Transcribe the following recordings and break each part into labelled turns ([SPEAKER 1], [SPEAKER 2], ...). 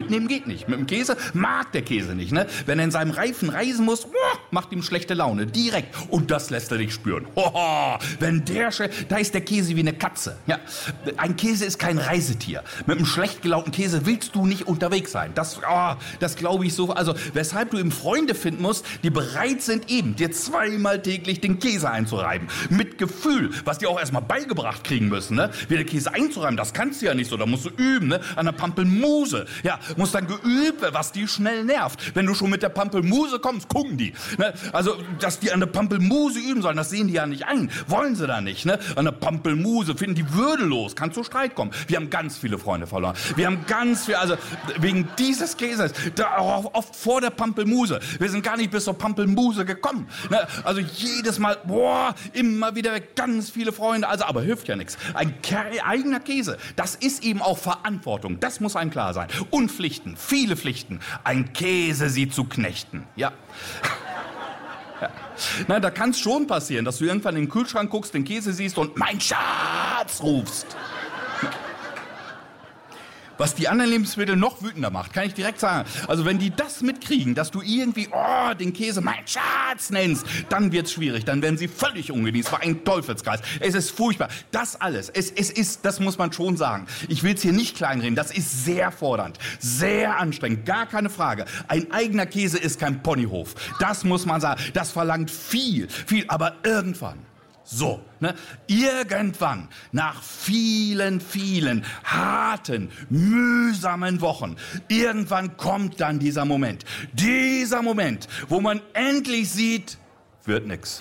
[SPEAKER 1] mitnehmen geht nicht. Mit dem Käse mag der Käse nicht. Ne? Wenn er in seinem Reifen reisen muss, macht ihm schlechte Laune. Direkt. Und das lässt er dich spüren. Hoho, wenn da ist der Käse wie eine Katze. Ja. Ein Käse ist kein Reisetier. Mit einem schlecht gelaunten Käse willst du nicht unterwegs sein. Das glaube ich so. Also, weshalb du eben Freunde finden musst, die bereit sind, eben dir zweimal täglich den Käse einzureiben. Mit Gefühl, was die auch erstmal beigebracht kriegen müssen. Ne? Wie der Käse einzureiben, das kannst du ja nicht so. Da musst du üben, ne? An der Pampelmuse. Ja, muss dann geübt werden, was die schnell nervt. Wenn du schon mit der Pampelmuse kommst, gucken die. Ne? Also, dass die an der Pampelmuse üben sollen, das sehen die ja nicht ein. Wollen sie da nicht. Ne? An der Pampelmuse finden die würdelos. Kann zu Streit kommen. Wir haben ganz viele Freunde verloren. Wir haben ganz viel, also wegen dieses Käses, da auch oft vor der Pampelmuse. Wir sind gar nicht bis zur Pampelmuse gekommen. Ne? Also jedes Mal, immer wieder weg, ganz viele Freunde. Also, aber hilft ja nichts. Ein eigener Käse, das ist eben auch Verantwortung. Das muss einem klar sein. Und Pflichten, viele Pflichten. Ein Käse, sie zu knechten. Ja. Ja. Na, da kann es schon passieren, dass du irgendwann in den Kühlschrank guckst, den Käse siehst und mein Schatz rufst. Was die anderen Lebensmittel noch wütender macht, kann ich direkt sagen. Also wenn die das mitkriegen, dass du irgendwie den Käse mein Schatz nennst, dann wird's schwierig. Dann werden sie völlig ungenießt. Es war ein Teufelskreis. Es ist furchtbar. Das alles, es ist, das muss man schon sagen. Ich will's hier nicht kleinreden. Das ist sehr fordernd, sehr anstrengend. Gar keine Frage. Ein eigener Käse ist kein Ponyhof. Das muss man sagen. Das verlangt viel. Aber irgendwann. So, ne? Irgendwann, nach vielen, vielen harten, mühsamen Wochen, irgendwann kommt dann dieser Moment, wo man endlich sieht, wird nix.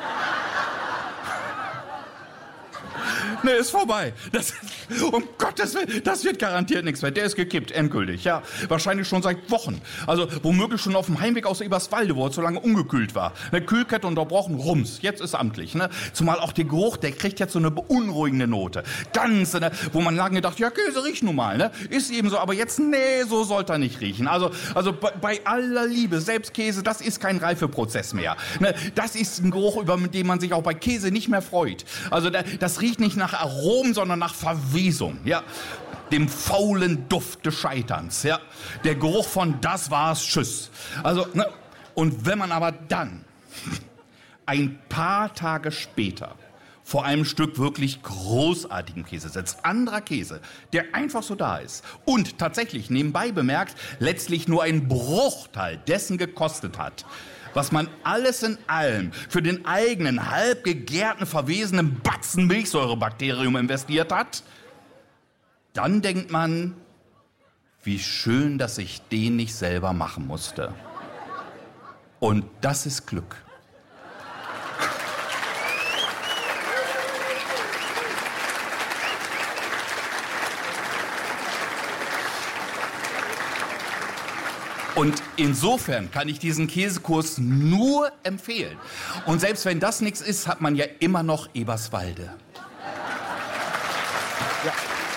[SPEAKER 1] Nee, ist vorbei. Um Gottes Willen, das wird garantiert nichts mehr. Der ist gekippt, endgültig. Ja, wahrscheinlich schon seit Wochen. Also womöglich schon auf dem Heimweg aus Eberswalde, wo er so lange ungekühlt war. Eine Kühlkette unterbrochen, rums. Jetzt ist amtlich. Ne? Zumal auch der Geruch, der kriegt jetzt so eine beunruhigende Note. Ganz, ne? Wo man lange gedacht, ja, Käse riecht nun mal. Ne? Ist eben so, aber jetzt, nee, so sollte er nicht riechen. Also bei aller Liebe, selbst Käse, das ist kein Reifeprozess mehr. Ne? Das ist ein Geruch, über den man sich auch bei Käse nicht mehr freut. Also das riecht nicht nach Aromen, sondern nach Verwesung, ja, dem faulen Duft des Scheiterns, ja, der Geruch von das war's, tschüss. Also, ne, und wenn man aber dann ein paar Tage später vor einem Stück wirklich großartigen Käse sitzt, anderer Käse, der einfach so da ist und tatsächlich nebenbei bemerkt, letztlich nur einen Bruchteil dessen gekostet hat, was man alles in allem für den eigenen, halb gegärten, verwesenen Batzen Milchsäurebakterium investiert hat, dann denkt man, wie schön, dass ich den nicht selber machen musste. Und das ist Glück. Und insofern kann ich diesen Käsekurs nur empfehlen. Und selbst wenn das nichts ist, hat man ja immer noch Eberswalde. Ja.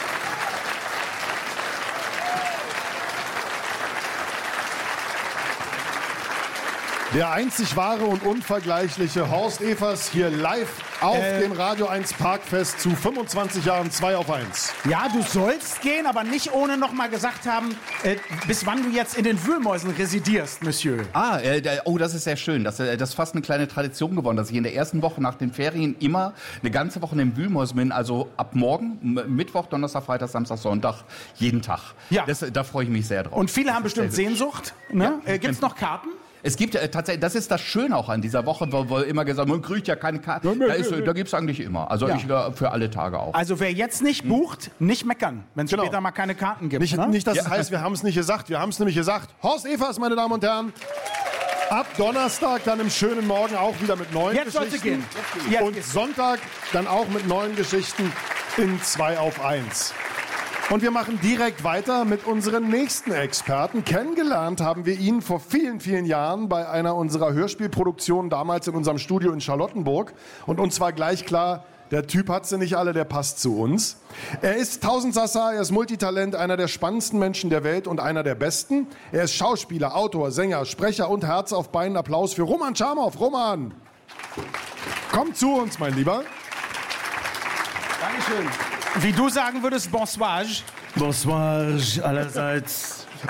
[SPEAKER 2] Der einzig wahre und unvergleichliche Horst Evers hier live auf dem Radio 1 Parkfest zu 25 Jahren 2 auf 1.
[SPEAKER 3] Ja, du sollst gehen, aber nicht ohne noch mal gesagt haben, bis wann du jetzt in den Wühlmäusen residierst, Monsieur.
[SPEAKER 1] Das ist sehr schön. Das ist fast eine kleine Tradition geworden, dass ich in der ersten Woche nach den Ferien immer eine ganze Woche in den Wühlmäusen bin. Also ab morgen, Mittwoch, Donnerstag, Freitag, Samstag, Sonntag, jeden Tag.
[SPEAKER 3] Ja.
[SPEAKER 1] Da freue ich mich sehr drauf.
[SPEAKER 3] Und viele haben bestimmt Sehnsucht. Ne?
[SPEAKER 1] Ja.
[SPEAKER 3] Gibt's noch Karten?
[SPEAKER 1] Es gibt tatsächlich, das ist das Schöne auch an dieser Woche, wo immer gesagt, man kriegt ja keine Karte. Da gibt's eigentlich immer. Also ich für alle Tage auch.
[SPEAKER 3] Also wer jetzt nicht bucht, nicht meckern, wenn es später mal keine Karten gibt.
[SPEAKER 2] Nicht, dass es heißt, wir haben es nicht gesagt. Wir haben es nämlich gesagt. Horst Evers, meine Damen und Herren. Ab Donnerstag dann im schönen Morgen auch wieder mit neuen
[SPEAKER 3] Geschichten.
[SPEAKER 2] Jetzt sollte gehen. Und
[SPEAKER 3] geht's.
[SPEAKER 2] Sonntag dann auch mit neuen Geschichten in 2 auf 1. Und wir machen direkt weiter mit unseren nächsten Experten. Kennengelernt haben wir ihn vor vielen, vielen Jahren bei einer unserer Hörspielproduktionen, damals in unserem Studio in Charlottenburg. Und uns war gleich klar, der Typ hat sie nicht alle, der passt zu uns. Er ist Tausendsassa, er ist Multitalent, einer der spannendsten Menschen der Welt und einer der besten. Er ist Schauspieler, Autor, Sänger, Sprecher und Herz auf Beinen. Applaus für Roman Schamow. Roman, komm zu uns, mein Lieber.
[SPEAKER 3] Dankeschön. Wie du sagen würdest, bonsoir.
[SPEAKER 4] Bonsoir allerseits.